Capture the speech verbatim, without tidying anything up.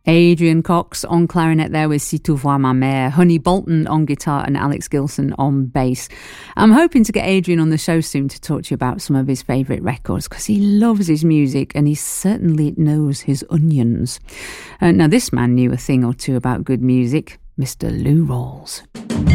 Adrian Cox on clarinet there with Si tu vois ma mère, Honey Bolton on guitar and Alex Gilson on bass. I'm hoping to get Adrian on the show soon to talk to you about some of his favourite records because he loves his music and he certainly knows his onions. Uh, now this man knew a thing or two about good music, Mister Lou Rawls.